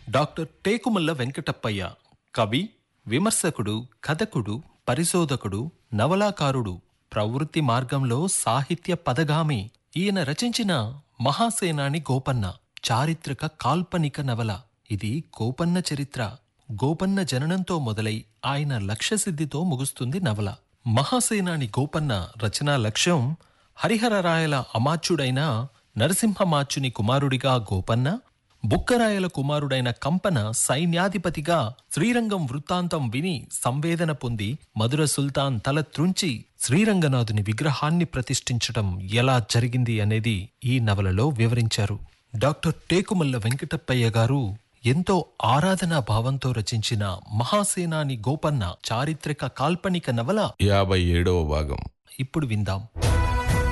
Doctor Tekumalla Venkatappayya కవి, విమర్శకుడు, కథకుడు, పరిశోధకుడు, నవలాకారుడు, ప్రవృత్తి మార్గంలో సాహిత్య పదగామి. ఈయన రచించిన మహాసేనాని గోపన్న చారిత్రక కాల్పనిక నవల. ఇది గోపన్న చరిత్ర. గోపన్న జననంతో మొదలై ఆయన లక్ష్యసిద్ధితో ముగుస్తుంది నవల. మహాసేనాని గోపన్న రచనా లక్ష్యం హరిహరరాయల అమాత్యుడైన నరసింహమాచ్యుని కుమారుడిగా గోపన్న, బుక్కరాయల కుమారుడైన కంపన సైన్యాధిపతిగా శ్రీరంగం వృత్తాంతం విని సంవేదన పొంది మధుర సుల్తాన్ తల త్రుంచి శ్రీరంగనాథుని విగ్రహాన్ని ప్రతిష్ఠించటం ఎలా జరిగింది అనేది ఈ నవలలో వివరించారు. డాక్టర్ టేకుమల్ల వెంకటప్పయ్య గారు ఎంతో ఆరాధనా భావంతో రచించిన మహాసేనాని గోపన్న చారిత్రక కాల్పనిక నవల 57వ భాగం ఇప్పుడు విందాం.